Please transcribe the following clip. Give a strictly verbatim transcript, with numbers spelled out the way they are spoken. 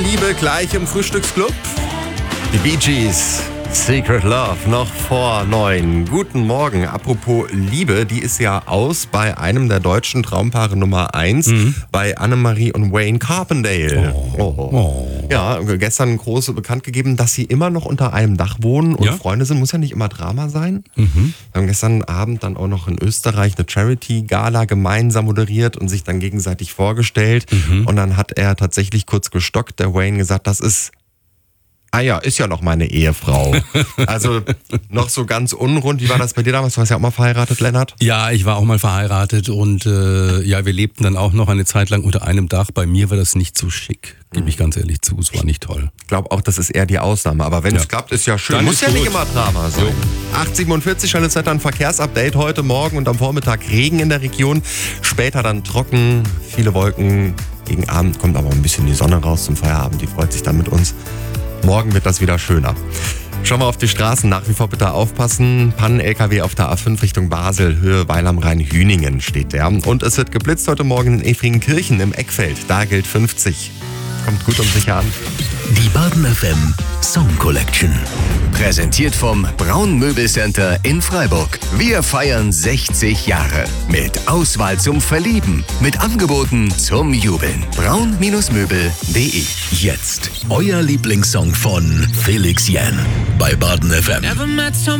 Liebe gleich im Frühstücksclub. Die Bee Gees, Secret Love, noch vor neun. Guten Morgen. Apropos Liebe, die ist ja aus bei einem der deutschen Traumpaare Nummer eins, mhm. bei Annemarie und Wayne Carpendale. Oh. Oh. Ja, gestern groß bekannt gegeben, dass sie immer noch unter einem Dach wohnen und ja? Freunde sind. Muss ja nicht immer Drama sein. Mhm. Wir haben gestern Abend dann auch noch in Österreich eine Charity-Gala gemeinsam moderiert und sich dann gegenseitig vorgestellt. Mhm. Und dann hat er tatsächlich kurz gestockt, der Wayne, gesagt, das ist Ah ja, ist ja noch meine Ehefrau. Also noch so ganz unrund. Wie war das bei dir damals? Du warst ja auch mal verheiratet, Lennart? Ja, ich war auch mal verheiratet und äh, ja, wir lebten dann auch noch eine Zeit lang unter einem Dach. Bei mir war das nicht so schick, gebe ich ganz ehrlich zu. Es war nicht toll. Ich glaube auch, das ist eher die Ausnahme. Aber wenn es ja. klappt, ist ja schön. Dann Muss ja gut. nicht immer Drama sein. So. acht Uhr siebenundvierzig, schnelles Wetter, ein Verkehrsupdate heute Morgen und am Vormittag Regen in der Region. Später dann trocken, viele Wolken. Gegen Abend kommt aber ein bisschen die Sonne raus zum Feierabend. Die freut sich dann mit uns. Morgen wird das wieder schöner. Schauen wir auf die Straßen. Nach wie vor bitte aufpassen. Pannen-L K W auf der A fünf Richtung Basel, Höhe Weil am Rhein-Hüningen steht der. Und es wird geblitzt heute Morgen in Efringkirchen im Eckfeld. Da gilt fünfzig. Kommt gut und sicher an. Die Baden F M Song Collection. Präsentiert vom Braun Möbelcenter in Freiburg. Wir feiern sechzig Jahre. Mit Auswahl zum Verlieben. Mit Angeboten zum Jubeln. braun Möbel punkt de. Jetzt euer Lieblingssong von Felix Jähn bei Baden F M.